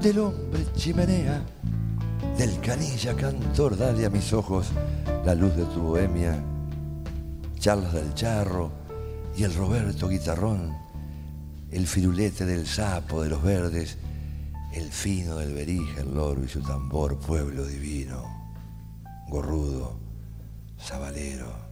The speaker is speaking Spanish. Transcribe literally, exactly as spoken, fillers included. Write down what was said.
del hombre chimenea, del canilla cantor, dale a mis ojos la luz de tu bohemia. Charlas del charro y el Roberto guitarrón, el firulete del sapo de los verdes, el fino del berija, el loro y su tambor, pueblo divino, gorrudo, sabalero.